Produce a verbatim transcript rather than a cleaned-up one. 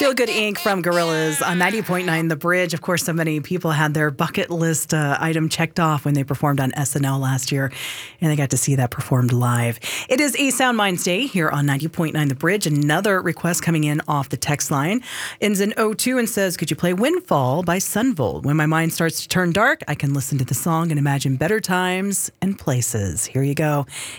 Feel Good Incorporated from Gorillaz on ninety point nine The Bridge. Of course, so many people had their bucket list uh, item checked off when they performed on S N L last year, and they got to see that performed live. It is a Sound Minds Day here on ninety point nine The Bridge. Another request coming in off the text line. Ends in oh two and says, could you play Windfall by Sunvolt? When my mind starts to turn dark, I can listen to the song and imagine better times and places. Here you go.